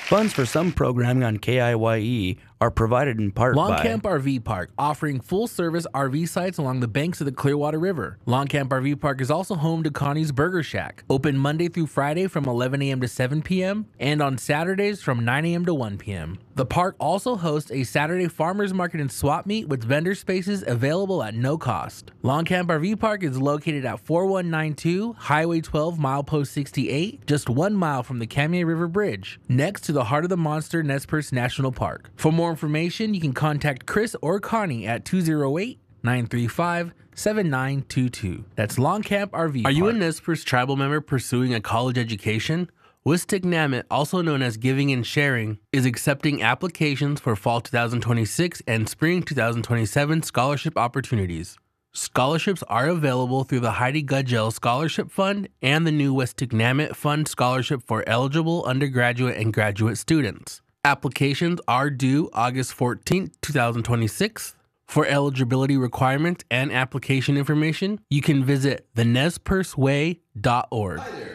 Funds for some programming on KIYE are provided in part Long by Camp RV Park, offering full-service RV sites along the banks of the Clearwater River. Long Camp RV Park is also home to Connie's Burger Shack, open Monday through Friday from 11 a.m. to 7 p.m. and on Saturdays from 9 a.m. to 1 p.m. The park also hosts a Saturday farmers market and swap meet with vendor spaces available at no cost. Long Camp RV Park is located at 4192 Highway 12, milepost 68, just 1 mile from the Kamiah River Bridge, next to the Heart of the Monster Nez Perce National Park. For more information, you can contact Chris or Connie at 208-935-7922. That's Long Camp RV Park. Are you a Nez Perce tribal member pursuing a college education? Wistignamet, also known as Giving and Sharing, is accepting applications for fall 2026 and spring 2027 scholarship opportunities. Scholarships are available through the Heidi Gudgel Scholarship Fund and the new Wistignamet Fund Scholarship for eligible undergraduate and graduate students. Applications are due August 14, 2026. For eligibility requirements and application information, you can visit thenezperceway.org.